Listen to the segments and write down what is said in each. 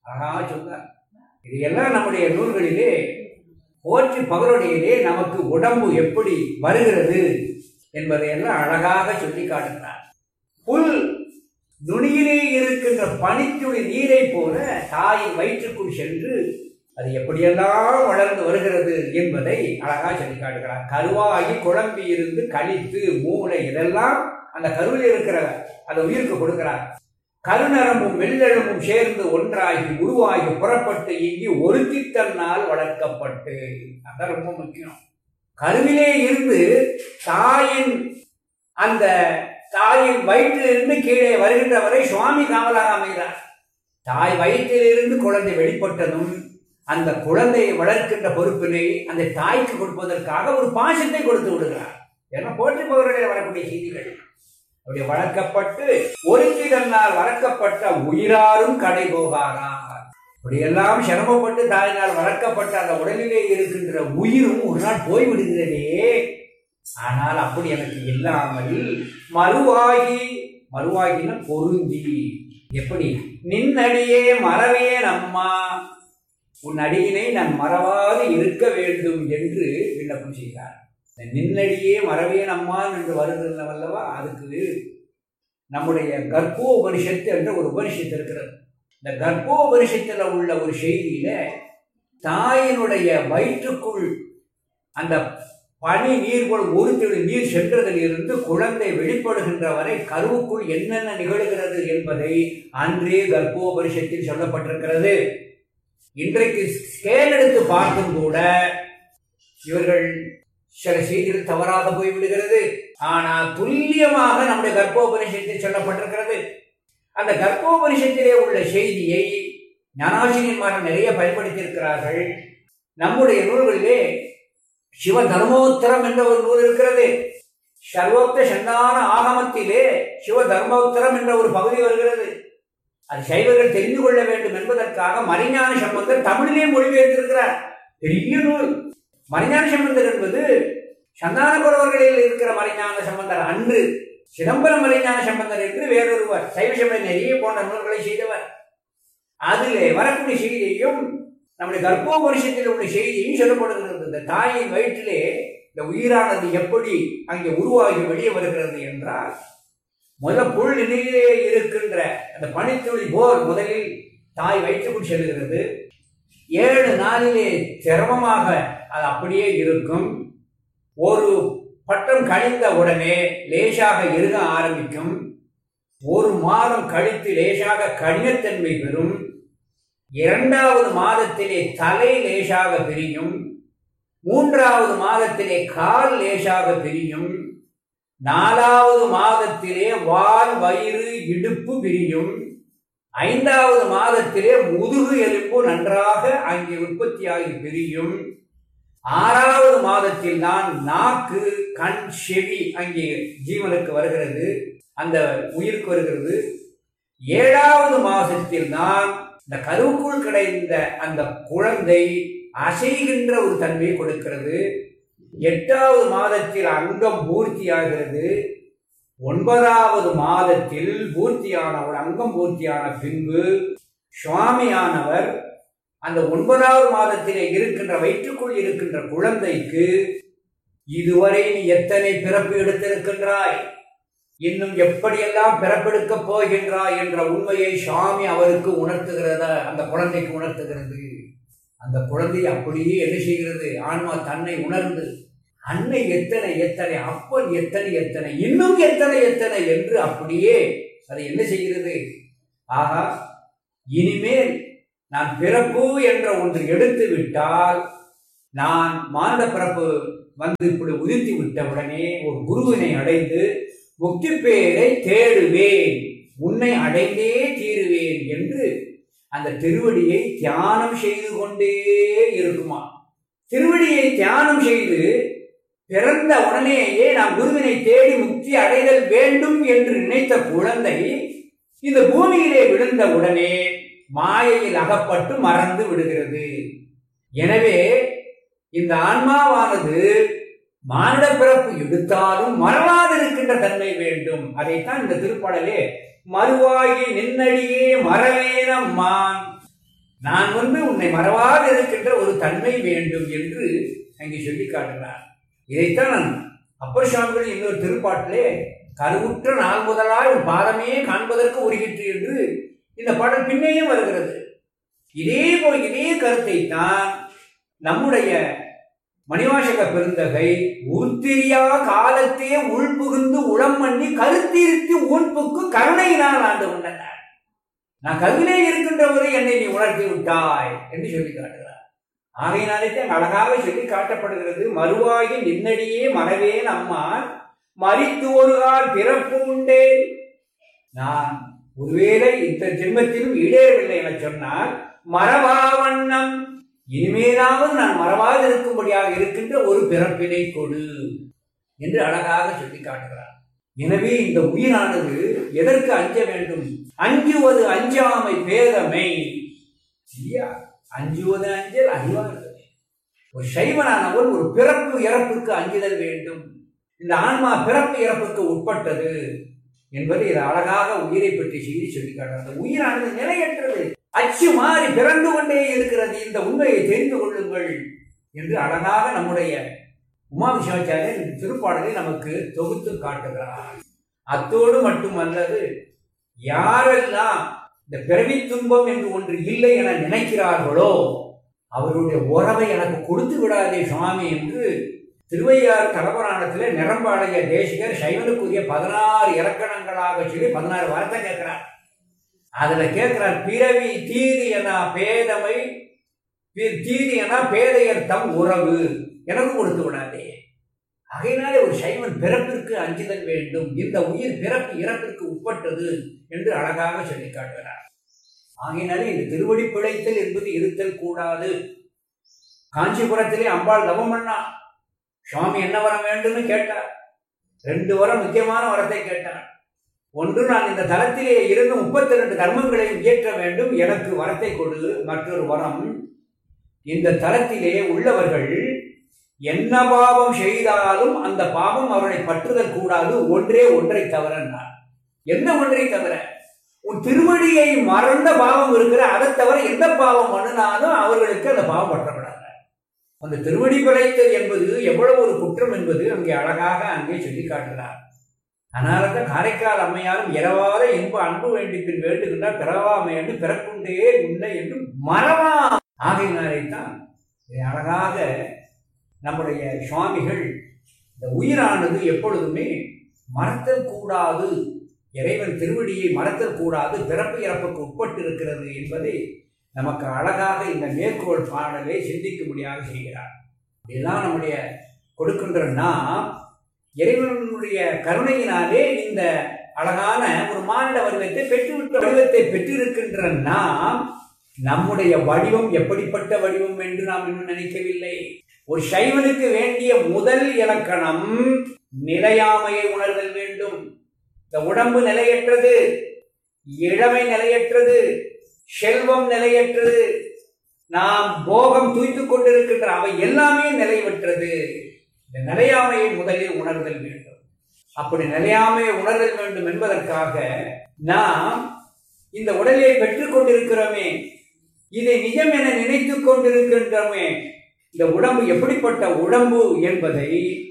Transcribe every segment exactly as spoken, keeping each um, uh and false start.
அழகா சொன்னார். இது எல்லாம் நம்முடைய நூல்களிலே போற்றி பகருடையிலே நமக்கு உடம்பு எப்படி வருகிறது என்பதையெல்லாம் அழகாக சொல்லி காட்டுகிறார். புல் நுனியிலே இருக்கின்ற பனித்துளி நீரை போல தாயின் வயிற்றுக்குள் சென்று அது எப்படியெல்லாம் வளர்ந்து வருகிறது என்பதை அழகா சொல்லி காட்டுகிறார். கருவாகி குழம்பி இருந்து கழித்து மூளை இதெல்லாம் அந்த கருவில் இருக்கிற அந்த உயிருக்கு கொடுக்கிறார். கருநரம்பும் வெள்ளெழும்பும் சேர்ந்து ஒன்றாகி உருவாகி புறப்பட்டு இங்கு ஒருத்தி தன்னால் வளர்க்கப்பட்டு, அதான் ரொம்ப முக்கியம். கருவிலே இருந்து தாயின் அந்த தாயின் வயிற்றிலிருந்து கீழே வருகின்ற வரை சுவாமி காவலாக அமைகிறார். தாய் வயிற்றிலிருந்து குழந்தை வெளிப்பட்டதும் அந்த குழந்தையை வளர்க்கின்ற பொறுப்பினை அந்த தாய்க்கு கொடுப்பதற்காக ஒரு பாசத்தை கொடுத்து விடுகிறார். ஏன்னா போற்றி பகருடைய வரக்கூடிய செய்திகள் அப்படி வளர்க்கப்பட்டு ஒருத்தி தன்னால் வளர்க்கப்பட்ட உயிராரும் கடை போகாரார். அப்படியெல்லாம் சிரமப்பட்டு தாயினால் வளர்க்கப்பட்ட அந்த உடலிலே இருக்கின்ற உயிரும் ஒரு நாள் போய்விடுகிறதே. ஆனால் அப்படி எனக்கு இல்லாமல் மறுவாகி, மறுவாகின பொருந்தி, எப்படி நின்னடியே மறவே நம்மா, உன் அடியினை நான் மறவாது இருக்க வேண்டும் என்று விண்ணப்பம் செய்கிறார். நின்னடியே மறவேன் அம்மான் என்று வருகிறவல்லவா, அதுக்கு நம்முடைய கர்ப்போபனிஷத்து என்ற ஒரு உபனிஷத்து இருக்கிறது. இந்த கர்ப்போபனிஷத்தில் உள்ள ஒரு செய்தியில தாயினுடைய வயிற்றுக்குள் அந்த பனி நீர் போல் ஒரு துளி நீர் சென்றதில் இருந்து குழந்தை வெளிப்படுகின்ற வரை கருவுக்குள் என்னென்ன நிகழ்கிறது என்பதை அன்றே கர்ப்போபனிஷத்தில் சொல்லப்பட்டிருக்கிறது. இன்றைக்கு ஸ்கேல் எடுத்து பார்த்தும் கூட இவர்கள் சில செய்திகள் தவறாக போய்விடுகிறது. ஆனால் துல்லியமாக நம்முடைய கர்ப்போபனிஷத்தில் சொல்லப்பட்டிருக்கிறது. அந்த கர்ப்போபனிஷத்திலே உள்ள செய்தியை ஞானாசிரியன்மார்கள் நிறைய பயன்படுத்தியிருக்கிறார்கள். நம்முடைய நூல்களிலே சிவ தர்மோத்தரம் என்ற ஒரு நூல் இருக்கிறது. சர்வோக்த சந்தான ஆகமத்திலே சிவ தர்மோத்தரம் என்ற ஒரு பகுதி வருகிறது. அது சைவர்கள் தெரிந்து கொள்ள வேண்டும் என்பதற்காக மறைஞான சம்பந்தர் தமிழிலே மொழிபெயர்த்திருக்கிறார். பெரிய நூல். மறைஞான சம்பந்தர் என்பது சந்தான குரவர்களில் இருக்கிற மறைஞான சம்பந்தர் அன்று. சிதம்பரம் மறைஞான சம்பந்தர் என்று வேறொருவர் சைவ சமய நெறிய போன்ற நூல்களை செய்தவர். அதிலே வரக்கூடிய செய்தியையும் நம்முடைய கர்ப்போபனிஷத்தில் உள்ள செய்தியும் சொல்லப்படுகிறது. இந்த தாயின் வயிற்றிலே இந்த உயிரானது எப்படி அங்கே உருவாகி வெளியே வருகிறது என்றால், முதல் புல் நிலையிலே இருக்கின்ற அந்த பனித்துளி போல் முதலில் தாய் வயிற்றுக்குள் செல்கிறது. ஏழு நாளிலே சிரமமாக அது அப்படியே இருக்கும். ஒரு பட்டம் கழிந்த உடனே லேசாக இருக ஆரம்பிக்கும். ஒரு மாதம் கழித்து லேசாக கடினத்தன்மை பெறும். இரண்டாவது மாதத்திலே தலை லேசாக பிரியும். மூன்றாவது மாதத்திலே கால் லேசாக பிரியும். நாலாவது மாதத்திலே வால் வயிறு இடுப்பு பிரியும். ஐந்தாவது மாதத்திலே முதுகு எலும்பு நன்றாக அங்கே உற்பத்தியாகி பிரியும். ஆறாவது மாதத்தில் தான் நாக்கு கண் செவி அங்கே ஜீவனுக்கு வருகிறது, அந்த உயிருக்கு வருகிறது. ஏழாவது மாதத்தில் தான் இந்த கருவுக்குள் கிடைந்த அந்த குழந்தை அசைகின்ற ஒரு தன்மையை கொடுக்கிறது. எட்டாவது மாதத்தில் அங்கம் பூர்த்தியாகிறது. ஒன்பதாவது மாதத்தில் பூர்த்தியான ஒரு அங்கம் பூர்த்தியான பின்பு சுவாமியானவர் அந்த ஒன்பதாவது மாதத்திலே இருக்கின்ற வயிற்றுக்குள் இருக்கின்ற குழந்தைக்கு இதுவரை நீ எத்தனை பிறப்பு எடுத்திருக்கின்றாய், இன்னும் எப்படியெல்லாம் பிறப்பெடுக்கப் போகின்றாய் என்ற உண்மையை சுவாமி அவருக்கு உணர்த்துகிறத அந்த குழந்தைக்கு உணர்த்துகிறது. அந்த குழந்தை அப்படியே என்ன செய்கிறது, ஆன்மா தன்னை உணர்ந்து அன்னை எத்தனை எத்தனை, அப்பன் எத்தனை எத்தனை, இன்னும் எத்தனை எத்தனை என்று அப்படியே அதை என்ன செய்கிறது, ஆகா இனிமேல் நான் பிறப்பு என்ற ஒன்று எடுத்து விட்டால், நான் மாந்த பிறப்பு வந்து இப்படி உதிர்த்தி விட்ட உடனே ஒரு குருவினை அடைந்து முக்தி பேரை தேடுவேன், உன்னை அடைந்தே தீருவேன் என்று அந்த திருவடியை தியானம் செய்து கொண்டே இருக்குமா. திருவடியை தியானம் செய்து பிறந்த உடனேயே நாம் குருவினை தேடி முக்தி அடைதல் வேண்டும் என்று நினைத்த குழந்தை இந்த பூமியிலே விழுந்த உடனே மாயையில் அகப்பட்டு மறந்து விடுகிறது. எனவே இந்த ஆன்மாவானது மானிட பிறப்பு எடுத்தாலும் மறவாது இருக்கின்ற தன்மை வேண்டும். அதைத்தான் இந்த திருப்பாடலே மறுவாகி நின்னடியே மறவேனம்மான், நான் வந்து உன்னை மறவாது இருக்கின்ற ஒரு தன்மை வேண்டும் என்று அங்கே சொல்லி காட்டுகிறார். இதைத்தான் நான் அப்பர் சுவாமிகள் இன்னொரு திருப்பாட்டிலே கருவுற்ற நாள் முதலாய் உன் பாதமே காண்பதற்கு உருகிற்று என்று இந்த பாடல் பின்னேயே வருகிறது. இதே போல் இதே கருத்தை தான் நம்முடைய மணிவாசக பெருந்தகை உருத்திரியா காலத்தே உள்புகுந்து உளம் பண்ணி கருத்திருத்தி ஊன்புக்கு கருணையினால் ஆண்டு கொண்டனர். நான் கருவிலே இருக்கின்றவரை என்னை நீ உணர்த்தி விட்டாய் என்று சொல்லி காட்டுகிறார். ஆகையினாலே அழகாக சொல்லி காட்டப்படுகிறது. மறுவாகி நின்னடியே மறவேன் அம்மா மறித்து ஒரு கால் பிறப்பு உண்டே. நான் ஒருவேளை இந்த ஜென்மத்திலும் ஈடேறவில்லை என சொன்னால் மறவா வண்ணம் இனிமேலாவது நான் மறவாது இருக்கும்படியாக இருக்கின்ற ஒரு பிறப்பினை கொடு என்று அழகாக சொல்லி காட்டுகிறார். எனவே இந்த உயிரானது எதற்கு அஞ்ச வேண்டும்? அஞ்சுவது அஞ்சாமை பேதமை. அஞ்சுவது அஞ்சல் அறிவார்கள். ஒரு சைவனானவர் ஒரு பிறப்பு இறப்புக்கு அஞ்சுதல் வேண்டும். இந்த ஆன்மா பிறப்பு இறப்புக்கு உட்பட்டது என்பதை இது அழகாக உயிரை பற்றி செய்தி சொல்லி காட்டுறது. உயிரானது நிலையற்றது, அச்சு மாறி பிறந்து கொண்டே இருக்கிறது. இந்த உண்மையை தெரிந்து கொள்ளுங்கள் என்று அழகாக நம்முடைய உமாவி சிவாச்சாரியர் இந்த திருப்பாடலை நமக்கு தொகுத்து காட்டுகிறார். அத்தோடு மட்டுமல்லது, யாரெல்லாம் இந்த பிறவி துன்பம் என்று ஒன்று இல்லை என நினைக்கிறார்களோ அவருடைய உறவை எனக்கு கொடுத்து விடாதே சுவாமி என்று திருவையாறு தலபுராணத்தில் நிரம்பாளைய தேசிகர் சைவனுக்குரிய பதினாறு இலக்கணங்களாக சொல்லி பதினாறு வார்த்தை கேட்கிறார். அதுல கேட்கிறார், பிறவி தீது என பேதமை தீது என பேதையர் தம் உறவு எனக்கு கொடுத்து விடாதே. ஆகையினாலே ஒரு சைவன் பிறப்பிற்கு அஞ்சுதல் வேண்டும். இந்த உயிர் பிறப்பு இறப்பிற்கு உட்பட்டது என்று அழகாக சொல்லி காட்டுகிறார். ஆகையினாலே இந்த திருவடி பிழைத்தல் என்பது இருத்தல் கூடாது. காஞ்சிபுரத்திலே அம்பாள் தவம் பண்ணா. சுவாமி என்ன வரம் வேண்டும்னு கேட்டார். ரெண்டு வரம் முக்கியமான வரத்தை கேட்டார். ஒன்று, நான் இந்த தலத்திலே இருந்து முப்பத்தி ரெண்டு கர்மங்களையும் இயற்ற வேண்டும், எனக்கு வரத்தை கொடு. மற்றொரு வரம், இந்த தலத்திலே உள்ளவர்கள் என்ன பாவம் செய்தாலும் அந்த பாவம் அவர்களை பற்றுதல் கூடாது. ஒன்றே ஒன்றை தவிர. என்ன ஒன்றை தவிர? உன் திருவடியை மறந்த பாவம் இருக்கிற, அதை தவிர எந்த பாவம் பண்ணினாலும் அவர்களுக்கு அந்த பாவம் பற்றப்படாது. அந்த திருவடி பிழைத்தல் என்பது எவ்வளவு ஒரு குற்றம் என்பது அங்கே அழகாக அங்கே சொல்லி காட்டுகிறார். அதனால்தான் காரைக்கால் அம்மையாரும் இரவாத இன்ப அன்பு வேண்டி பின் வேண்டுகின்றார், பிறவாமை என்று பிறப்புண்டே உன்னை என்று மறவா. ஆகையினாலேத்தான் அழகாக நம்முடைய சுவாமிகள் இந்த உயிரானது எப்பொழுதுமே மறத்தல் கூடாது, இறைவன் திருவடியை மறத்தல் கூடாது, பிறப்பு இறப்புக்கு உட்பட்டு இருக்கிறது என்பதை நமக்கு அழகாக இந்த மேற்கோள் பாடலை சிந்திக்கும்படியாக செய்கிறார். இதெல்லாம் நம்முடைய கொடுக்கின்ற நாம் இறைவனுடைய கருணையினாலே இந்த அழகான ஒரு மானிட வடிவத்தை பெற்றுவிட்ட வடிவத்தை பெற்றிருக்கின்ற நாம் நம்முடைய வடிவம் எப்படிப்பட்ட வடிவம் என்று நாம் இன்னும் நினைக்கவில்லை. ஒரு சைவனுக்கு வேண்டிய முதல் இலக்கணம் நிலையாமையை உணர்தல் வேண்டும். இந்த உடம்பு நிலையற்றது, இளமை நிலையற்றது, செல்வம் நிலையற்றது, நாம் போகம் தூய்த்துக் கொண்டிருக்கின்ற அவை எல்லாமே நிலைவற்றது. இந்த நிலையாமையை முதலில் உணர்தல் வேண்டும். அப்படி நிலையாமையை உணர்தல் வேண்டும் என்பதற்காக நாம் இந்த உடலை பெற்றுக் கொண்டிருக்கிறோமே, இதை நிஜம் என நினைத்துக் கொண்டிருக்கின்றோமே, இந்த உடம்பு எப்படிப்பட்ட உடம்பு என்பதை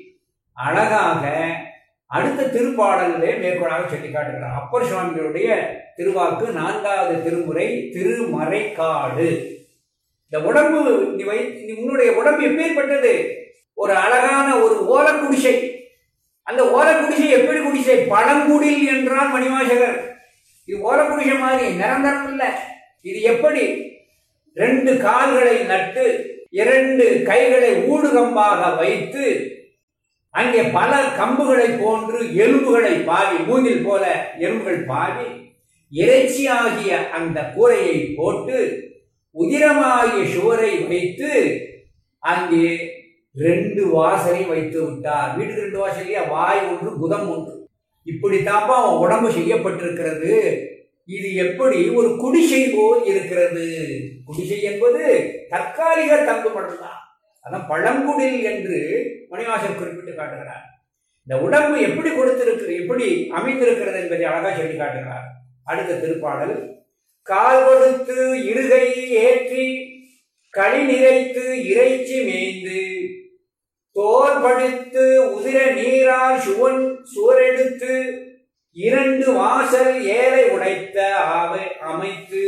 அழகாக அடுத்த திருப்பாடலிலே மேற்கோளாக சொல்லி காட்டுகிறார். அப்பர் சுவாமிகளுடைய திருவாக்கு, நான்காவது திருமுறை, திருமறைக்காடு. இந்த உடம்பு உன்னுடைய உடம்பு எப்பேற்பட்டது? ஒரு அழகான ஒரு ஓலக்குடிசை. அந்த ஓலக்குடிசை எப்படி குடிசை? பழங்குடில் என்றால் மணிவாசகர். இது ஓலக்குடிசை மாதிரி நிரந்தரம் இல்லை. இது எப்படி? ரெண்டு கால்களை நட்டு இரண்டு கைகளை ஊடுகம்பாக வைத்து அங்கே பல கம்புகளை போன்று எலும்புகளை பாவி, மூங்கில் போல எலும்புகள் பாவி, இறைச்சி ஆகிய அந்த கூரையை போட்டு உதிரமாகிய சுவரை வைத்து அங்கே ரெண்டு வாசலை வைத்து விட்டார். வீட்டுக்கு ரெண்டு வாசலையா? வாய் ஒன்று, குதம் ஒன்று. இப்படித்தாப்பா அவன் உடம்பு செய்யப்பட்டிருக்கிறது. இது எப்படி ஒரு குடிசை போல் இருக்கிறது? குடிசை என்பது தற்காலிக தங்கு மட்டும்தான். அதான் பழங்குடில் என்று மணிவாசகர் குறிப்பிட்டு காட்டுகிறார். இந்த உடம்பு எப்படி கொடுத்திருக்கு, எப்படி அமைந்திருக்கிறது என்பதை அழகா சொல்லி காட்டுகிறார். அடுத்த திருப்பாடல், கால் கொடுத்து இருகை ஏற்றி களி நிறைத்து இறைச்சி மேய்ந்து தோல் படுத்து உதிர நீரால் சுவன் சுவரெடுத்து இரண்டு வாசல் ஏழை உடைத்த ஆவை அமைத்து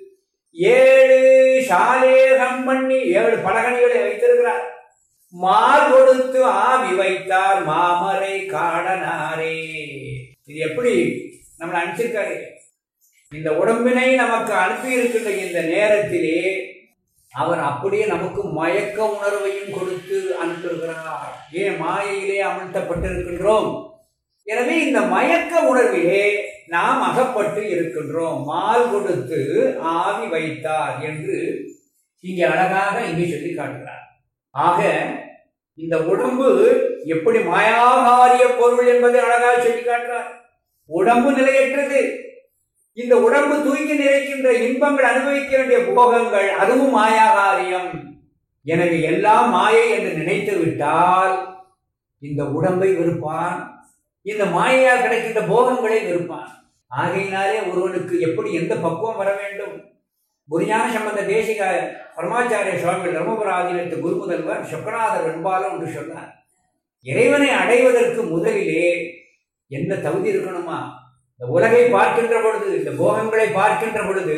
ஏழு சாலேகம் பண்ணி ஏழு பலகணிகளை வைத்திருக்கிறார். மால் கொடுத்து ஆவி வைத்தார் மாமரை காடனாரே. இது எப்படி நம்மளை அனுப்பிச்சிருக்காரு? இந்த உடம்பினை நமக்கு அனுப்பி இருக்கின்ற இந்த நேரத்திலே அவர் அப்படியே நமக்கு மயக்க உணர்வையும் கொடுத்து அனுப்புகிறார். ஏன் மாயையிலே அமர்த்தப்பட்டிருக்கின்றோம். எனவே இந்த மயக்க உணர்விலே நாம் அகப்பட்டு இருக்கின்றோம். மால் கொடுத்து ஆவி வைத்தார் என்று இங்கே அழகாக இங்கே சொல்லி காட்டுகிறார். ஆக இந்த உடம்பு எப்படி மாயாகாரிய பொருள் என்பதை அழகாக சொல்லி காட்டுறார். உடம்பு நிலையற்றது. இந்த உடம்பு தூக்கி நிறைக்கின்ற இன்பங்கள் அனுபவிக்க வேண்டிய போகங்கள் அதுவும் மாயாகாரியம். எனவே எல்லாம் மாயை என்று நினைத்து விட்டால் இந்த உடம்பை வெறுப்பான், இந்த மாயையால் கிடைக்கின்ற போகங்களை வெறுப்பான். ஆகையினாலே ஒருவனுக்கு எப்படி எந்த பக்குவம் வர வேண்டும்? குருஞான சம்பந்த தேசிக பரமாச்சாரிய சுவாமிகள் தர்மபுராதீனத்து குரு முதல்வர் சொக்கநாதர் வெண்பாலம் என்று சொன்னார். இறைவனை அடைவதற்கு முதலிலே என்ன தகுதி இருக்கணுமா? இந்த உலகை பார்க்கின்ற பொழுது, இந்த போகங்களை பார்க்கின்ற பொழுது,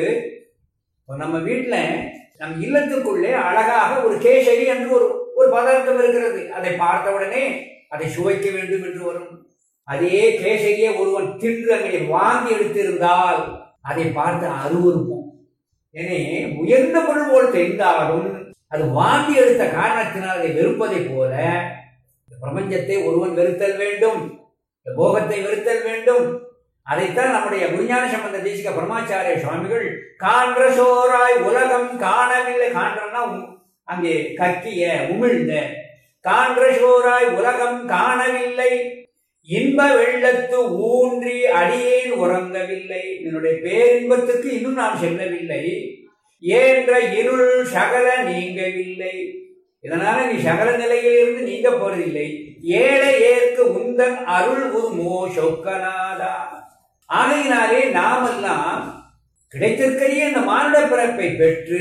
நம்ம வீட்டில் நம் இல்லத்துக்குள்ளே அழகாக ஒரு கேசரி என்று ஒரு ஒரு பதார்த்தம் இருக்கிறது. அதை பார்த்தவுடனே அதை சுவைக்க வேண்டும் என்று வரும். அதே கேசரியை ஒருவன் தின்று அங்கே வாங்கி எடுத்திருந்தால் அதை பார்த்து அருவருப்போம். எனவே உயர்ந்த பொருள் போல் தெரிந்தாலும் அது வாங்கி எடுத்த காரணத்தினால் அதை வெறுப்பதை போல இந்த பிரபஞ்சத்தை ஒருவன் வெறுத்தல் வேண்டும், இந்த போகத்தை வெறுத்தல் வேண்டும். அதைத்தான் நம்முடைய குருஞான சம்பந்த தேசிக பரமாச்சாரிய சுவாமிகள் காண்ற சோராய் உலகம் காணவில்லை. காண்றன்னா அங்கே கக்கிய உமிழ்ந்த காண்ற சோராய் உலகம் காணவில்லை, இன்ப வெள்ளத்து ஊன்றி அடியேன் உறங்கவில்லை. என்னுடைய பேரின்பத்துக்கு இன்னும் நான் செல்லவில்லை. ஏன்ற இருள் சகல நீங்கவில்லை. இதனால நீ சகல நிலையிலிருந்து நீங்க போறதில்லை. ஏழை ஏற்கு உந்தன் அருள் உருமோ சொக்கநாதா. ஆகையினாலே நாமெல்லாம் கிடைத்திருக்கிற இந்த மானுட பிறப்பை பெற்று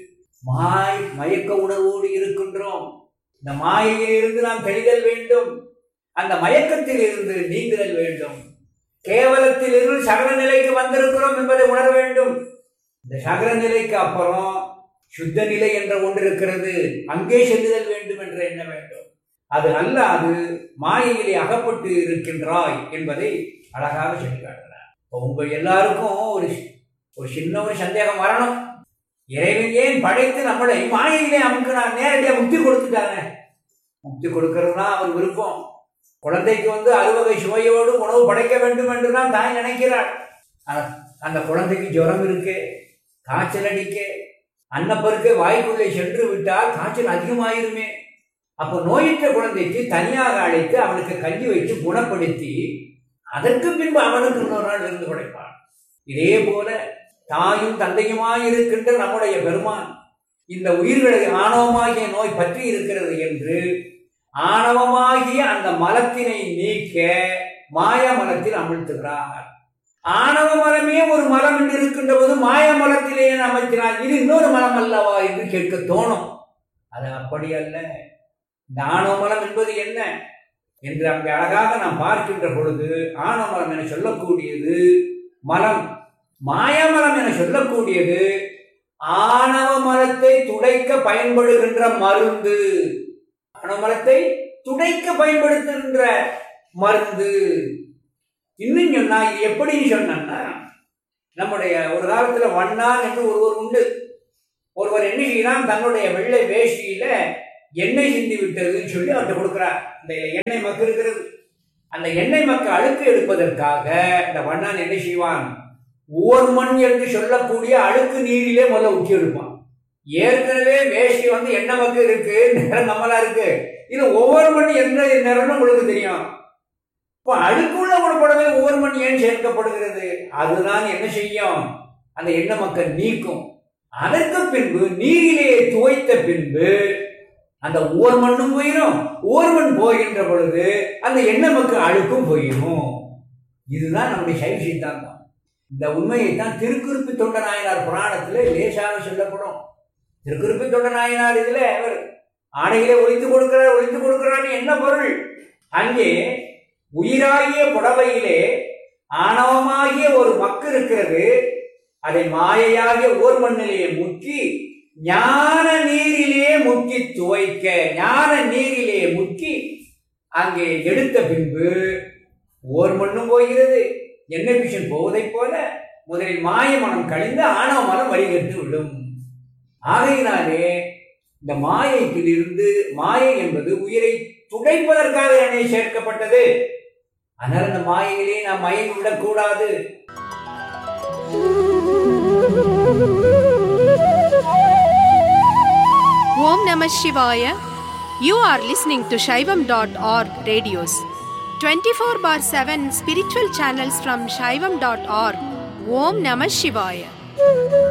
மாய் மயக்க உணர்வோடு இருக்கின்றோம். இந்த மாயையிலிருந்து நாம் தெளிதல் வேண்டும். அந்த மயக்கத்தில் இருந்து நீங்குதல் வேண்டும். கேவலத்தில் இருந்து சகல நிலைக்கு வந்திருக்கிறோம் என்பதை உணர வேண்டும். இந்த சகல நிலைக்கு அப்புறம் சுத்த நிலை என்ற ஒன்று இருக்கிறது, அங்கே செல்லுதல் வேண்டும் என்று எண்ண வேண்டும். அது அல்லாது மாயையிலே அகப்பட்டு இருக்கின்றாய் என்பதை அழகாக சொல்லி காட்டுகிறார். உங்க எல்லாருக்கும் ஒரு ஒரு சின்ன ஒரு சந்தேகம் வரணும். இறைவன் ஏன் படைத்து நம்மளை மாயையிலே அமுக்கினார்? நேரடியாக முக்தி கொடுத்துட்டாங்க. முக்தி கொடுக்கறதுனா அவர் விருப்பம். குழந்தைக்கு வந்து அறுவகை சுவையோடு உணவு படைக்க வேண்டும் என்று தான் தாய் நினைக்கிறாள். அந்த குழந்தைக்கு ஜுரம் இருக்கு, காய்ச்சல் அடிக்க, அன்னப்பருக்கு வாய்க்குள்ளே சென்று விட்டால் காய்ச்சல் அதிகமாயிருமே. அப்போ நோயற்ற குழந்தைக்கு தனியாக அழைத்து அவனுக்கு கஞ்சி வைத்து குணப்படுத்தி அதற்கு பின்பு அவனுக்கு இன்னொரு நாள் இருந்து படைப்பான். இதே போல தாயும் தந்தையுமாய் இருக்கின்ற நம்முடைய பெருமான் இந்த உயிர்களை ஆணவமாகிய நோய் பற்றி இருக்கிறது என்று ஆணவமாகிய அந்த மலத்தினை நீக்க மாய மலத்தில் அமிழ்த்துகிறார். ஆணவ மலமே ஒரு மலம் என்று இருக்கின்ற போது மாய மலத்திலேயே அமைக்கிறார். இது இன்னொரு மலம் அல்லவா என்று கேட்க தோணும். அது அப்படி அல்ல. இந்த ஆணவ மலம் என்பது என்ன என்று அங்கே அழகாக நாம் பார்க்கின்ற பொழுது ஆணவ மலம் என சொல்லக்கூடியது மலம், மாயமலம் என சொல்லக்கூடியது ஆணவ மலத்தை துடைக்க பயன்படுகின்ற மருந்து. ஆணவ மலத்தை துடைக்க பயன்படுத்துகின்ற மருந்து. இன்னும் சொன்னா இது எப்படி சொன்னா, நம்முடைய ஒரு காலத்துல வண்ணான் என்று ஒருவர் உண்டு. ஒருவர் என்ன செய்யலாம், தன்னுடைய வெள்ளை வேஷ்டியில எண்ணெய் சிந்தி விட்டதுன்னு சொல்லி அவர்கிட்ட கொடுக்குறார். இந்த எண்ணெய் மக்கு இருக்கிறது, அந்த எண்ணெய் மக்கு அழுக்கு எடுப்பதற்காக இந்த வண்ணான் என்ன செய்வான், ஓர்மண் என்று சொல்லக்கூடிய அழுக்கு நீரிலே முதல்ல ஊற்றி எடுப்பான். ஏற்கனவே வேஷ்டி வந்து எண்ணெய் மக்கு இருக்கு, நிறம் நம்மளா இருக்கு, இது ஒவ்வொரு மண் எந்த நிறம்னு உங்களுக்கு தெரியும். இப்போ அழுக்குள்ள ஒரு புடவை ஒவ்வொரு மண் ஏன் சேர்க்கப்படுகிறது, அதுதான் என்ன செய்யும், அந்த எண்ணெய் மக்கள் நீக்கும். அதற்கு பின்பு நீரிலே துவைத்த பின்பு அந்த ஓர் மண்ணும் போயிடும். ஓர்மண் போகின்ற பொழுது அந்த எண்ணெய் மக்கள் அழுக்கும் போயிடும். இதுதான் நம்முடைய சைவ சித்தாந்தம். இந்த உண்மையைத்தான் திருக்குறுப்பி தொண்ட நாயனார் புராணத்தில் லேசாக சொல்லப்படும். திருக்குறுப்பி தொண்ட நாயனார் இதுல அவர் ஆடைகளை ஒழித்து கொடுக்கிறார் ஒழித்து கொடுக்கிறார் என்ன பொருள்? அங்கே உயிராகிய புடவையிலே ஆணவமாகிய ஒரு மக்கு இருக்கிறது. அதை மாயையாகிய ஓர் மண்ணிலே முக்கி ஞான நீரிலே முக்கி துவைக்க, ஞான நீரிலே முக்கி அங்கே எடுத்த பின்பு ஓர் மண்ணும் போகிறது, எண்ணெய் பிஷன் போவதை போல முதலில் மாய மனம் கழிந்து ஆணவ மனம் வழிகட்டு விடும். ஆகையினாலே இந்த மாயையில் இருந்து, மாயை என்பது உயிரை துடைப்பதற்காக என்னை சேர்க்கப்பட்டது. அதனால் அந்த மாயையிலே நாம் மயங்கி விடக்கூடாது. Om Namah Shivaya. You are listening to Shaivam dot org radios. twenty-four bar seven spiritual channels from Shaivam dot org. Om Namah Shivaya.